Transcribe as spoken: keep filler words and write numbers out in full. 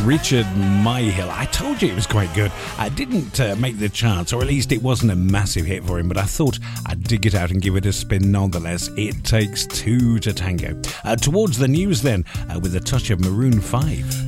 Richard Myhill. I told you it was quite good. I didn't uh, make the charts, or at least it wasn't a massive hit for him, but I thought I'd dig it out and give it a spin nonetheless. It takes two to tango. Uh, towards the news then, uh, with a touch of Maroon five.